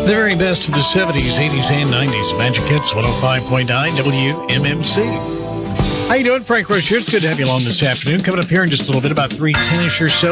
The very best of the 70s, 80s, and 90s. Magic Hits 105.9 WMMC. How you doing? Frank Roche here. It's good to have you along this afternoon. Coming up here in just a little bit, about 3:10-ish or so.